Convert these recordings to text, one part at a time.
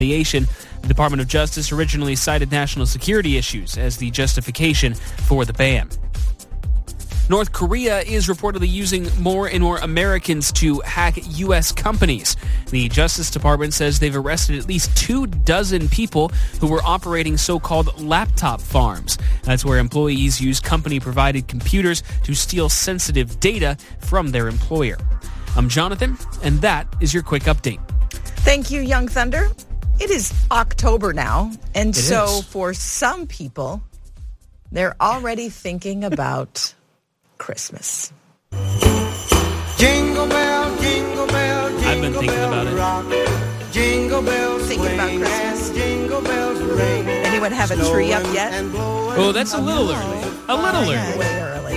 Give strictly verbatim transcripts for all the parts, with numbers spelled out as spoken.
The Department of Justice originally cited national security issues as the justification for the ban. North Korea is reportedly using more and more Americans to hack U S companies. The Justice Department says they've arrested at least two dozen people who were operating so-called laptop farms. That's where employees use company-provided computers to steal sensitive data from their employer. I'm Jonathan, and that is your quick update. Thank you, Young Thunder. It is October now, and It so is. for some people, they're already thinking about Christmas. Jingle bell, jingle bell, jingle I've been thinking about it. rock. Jingle bells Thinking swing about Christmas? and jingle bells ring. Anyone have a tree up yet? Oh, that's a little early. A little early. Way early.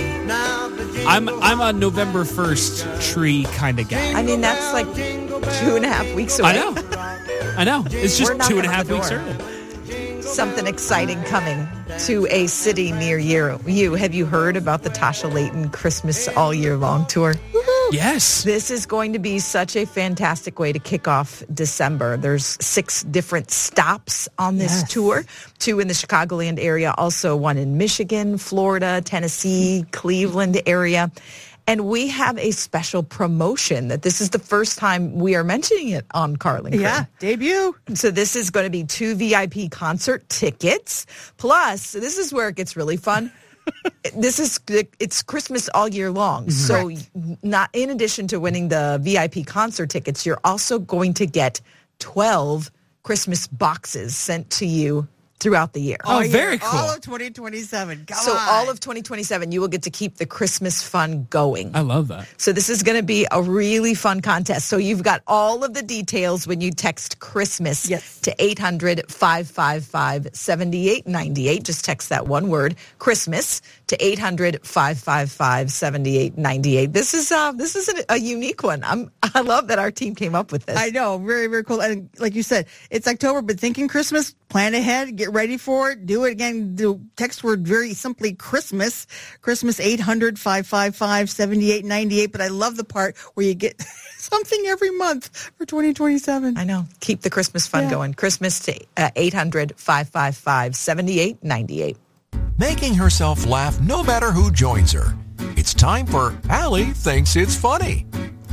I'm I'm a November first tree kind of guy. I mean, that's like two and a half weeks away. I know. I know. It's We're just two and a knocking on half the weeks door. early. Something exciting coming to a city near you. You Have you heard about the Tasha Layton Christmas All Year Long tour? Yes. This is going to be such a fantastic way to kick off December. There's six different stops on this Yes. tour, two in the Chicagoland area, also one in Michigan, Florida, Tennessee, Cleveland area. And we have a special promotion that this is the first time we are mentioning it on Carlin Crew. Yeah, debut. So this is going to be two V I P concert tickets. Plus, this is where it gets really fun. This is it's Christmas all year long. So not in addition to winning the V I P concert tickets, you're also going to get twelve Christmas boxes sent to you throughout the year. Oh, year, very cool. All of twenty twenty-seven. Come So on. all of twenty twenty-seven, you will get to keep the Christmas fun going. I love that. So this is going to be a really fun contest. So you've got all of the details when you text Christmas Yes. to eight hundred, five five five, seven eight nine eight. Just text that one word, Christmas, to eight hundred, five five five, seven eight nine eight. This is uh, this is a, a unique one. I'm I love that our team came up with this. I know, very, very cool. And like you said, it's October, but thinking Christmas, plan ahead, get ready for it, do it again. The text word very simply Christmas, Christmas eight hundred, five five five, seven eight nine eight. But I love the part where you get something every month for twenty twenty-seven. I know. Keep the Christmas fun Yeah. going. Christmas to uh, eight hundred, five five five, seven eight nine eight. Making herself laugh no matter who joins her. It's time for Allie Thinks It's Funny.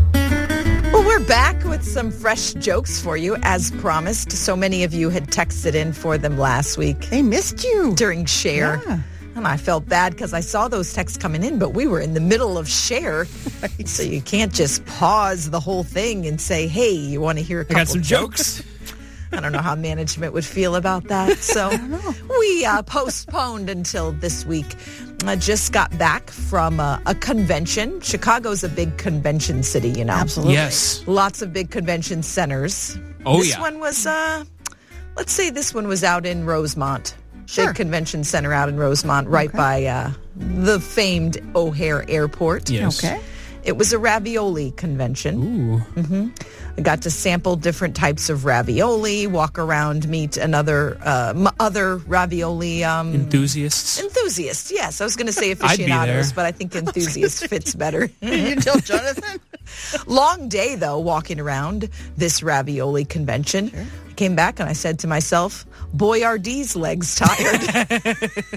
Well, we're back with some fresh jokes for you, as promised. So many of you had texted in for them last week They missed you. during Share. Yeah. And I felt bad because I saw those texts coming in, but we were in the middle of Share. So you can't just pause the whole thing and say, hey, you want to hear a I couple got some jokes. I don't know how management would feel about that. So we uh, postponed until this week. I just got back from uh, a convention. Chicago's a big convention city, you know. Absolutely. Yes. Lots of big convention centers. Oh, this yeah. one was, uh, let's say this one was out in Rosemont. Sure. Big convention center out in Rosemont, right by uh, the famed O'Hare Airport. Yes. Okay. It was a ravioli convention. Ooh. I got to sample different types of ravioli, walk around, meet another uh, m- other ravioli um, Enthusiasts. enthusiasts. Yes, I was going to say I'd be there. aficionados, but I think enthusiast fits better. Did you tell Jonathan? Long day, though, walking around this ravioli convention. I came back and I said to myself, boy, are D's legs tired.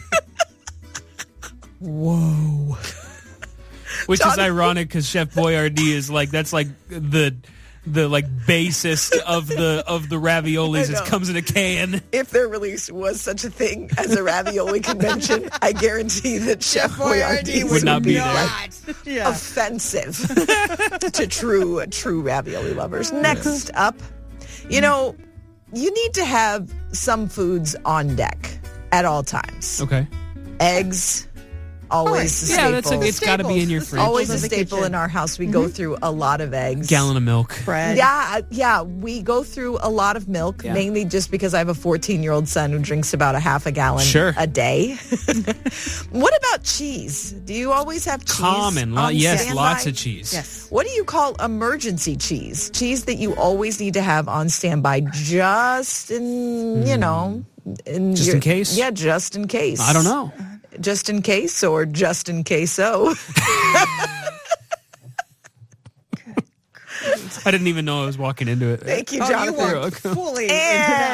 Whoa. Which is Jonathan- ironic because Chef Boyardee is like, that's like the the like basest of the of the raviolis. I know. It comes in a can. If there really was such a thing as a ravioli convention, I guarantee that Chef Boyardee would not be there. like Yeah. offensive to true true ravioli lovers. Next up, you know, you need to have some foods on deck at all times. Okay. Eggs, always a Yeah, staple. that's a, it's got to be in your fridge. Always a of the staple kitchen. in our house. We go through a lot of eggs. Gallon of milk. Bread. Yeah, yeah, we go through a lot of milk, Yeah. mainly just because I have a fourteen-year-old son who drinks about a half a gallon Sure. a day. What about cheese? Do you always have cheese? Common. Lo- on yes, standby? lots of cheese. Yes. What do you call emergency cheese? Cheese that you always need to have on standby, just in, you know, in Just your- in case? Yeah, just in case. I don't know. Just in case, or just in case so. I didn't even know I was walking into it. Thank you, Oh, you Jonathan. are fully into And- that.